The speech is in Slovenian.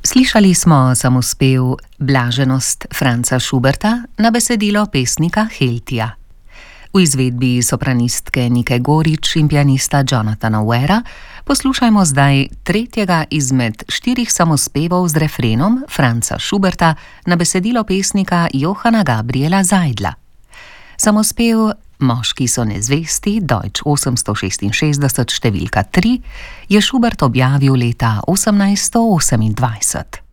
Slišali smo samospev Blaženost Franza Schuberta na besedilo pesnika Heltija. V izvedbi sopranistke Nike Gorič in pianista Jonathana Wera poslušajmo zdaj tretjega izmed 4 samospevov z refrenom Franza Schuberta na besedilo pesnika Johanna Gabriela Seidla. Samospev Moški so nezvesti, Deutsch 866 številka 3, je Schubert objavil leta 1828.